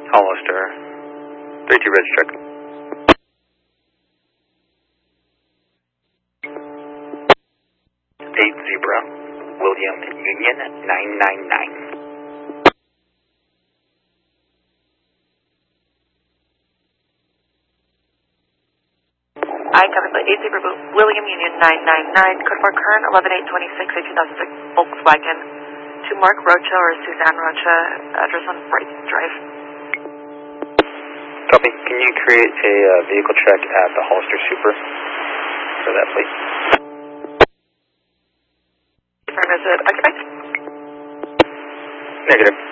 Hollister. 32 Ridge check. 8-0, William Union 999. I copy for 8-0, William Union 999, code for current 11826, a 2006 Volkswagen to Mark Rocha or Suzanne Rocha, address on Bright Drive. Copy. Can you create a vehicle check at the Hollister Super for that, please? Is it occupied? Negative.